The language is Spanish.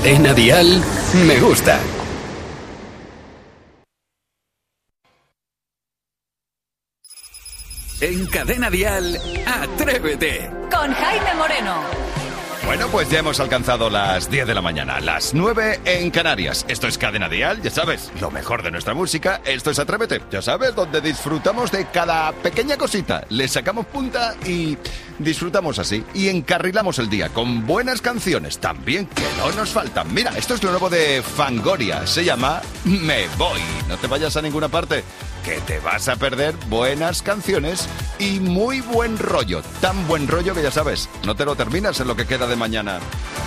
Cadena Dial me gusta. En Cadena Dial, Atrévete. Con Jaime Moreno. Bueno, pues ya hemos alcanzado las 10 de la mañana, las 9 en Canarias. Esto es Cadena Dial, ya sabes, lo mejor de nuestra música. Esto es Atrévete, ya sabes, donde disfrutamos de cada pequeña cosita. Le sacamos punta y disfrutamos así. Y encarrilamos el día con buenas canciones también, que no nos faltan. Mira, esto es lo nuevo de Fangoria, se llama Me Voy. No te vayas a ninguna parte, que te vas a perder buenas canciones y muy buen rollo. Tan buen rollo que ya sabes, no te lo terminas en lo que queda de mañana.